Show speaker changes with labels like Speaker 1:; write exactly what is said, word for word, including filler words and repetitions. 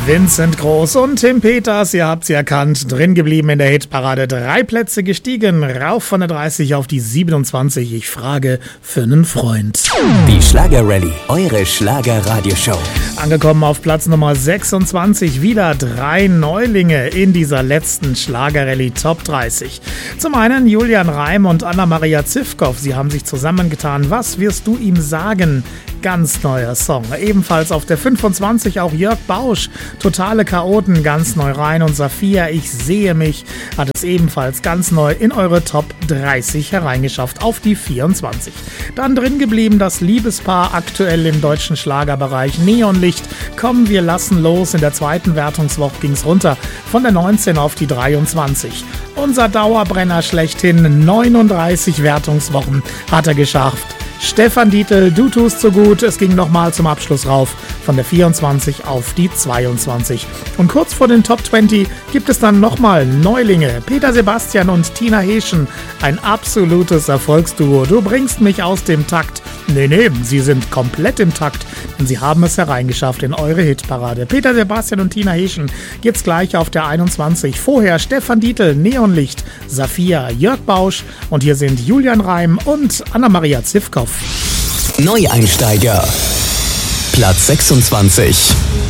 Speaker 1: Vincent Groß und Tim Peters, ihr habt sie erkannt, drin geblieben in der Hitparade, drei Plätze gestiegen, rauf von der dreißig auf die siebenundzwanzig. Ich frage für einen Freund.
Speaker 2: Die Schlager-Rallye, eure Schlager-Radioshow.
Speaker 1: Angekommen auf Platz Nummer sechsundzwanzig, wieder drei Neulinge in dieser letzten Schlager-Rallye Top dreißig. Zum einen Julian Reim und Anna-Maria Zivkow, sie haben sich zusammengetan. Was wirst du ihm sagen? Ganz neuer Song. Ebenfalls auf der fünfundzwanzig auch Jörg Bausch, Totale Chaoten, ganz neu rein. Und Saphia, Ich sehe mich, hat es ebenfalls ganz neu in eure Top dreißig hereingeschafft, auf die vierundzwanzig. Dann drin geblieben das Liebespaar, aktuell im deutschen Schlagerbereich, Neonlicht, Komm, wir lassen los. In der zweiten Wertungswoche ging es runter von der neunzehn auf die dreiundzwanzig. Unser Dauerbrenner schlechthin, neununddreißig Wertungswochen hat er geschafft. Stefan Dietl, Du tust so gut. Es ging nochmal zum Abschluss rauf von der vierundzwanzig auf die zweiundzwanzig. Und kurz vor den Top zwanzig gibt es dann nochmal Neulinge. Peter Sebastian und Tina Heeschen, ein absolutes Erfolgsduo. Du bringst mich aus dem Takt. Nee, nee, sie sind komplett im Takt, denn sie haben es hereingeschafft in eure Hitparade. Peter Sebastian und Tina Heeschen gibt's gleich auf der einundzwanzig. Vorher Stefan Dietl, Neonlicht, Saphia, Jörg Bausch und hier sind Julian Reim und Anna-Maria Zivkow.
Speaker 2: Neueinsteiger, Platz sechsundzwanzig.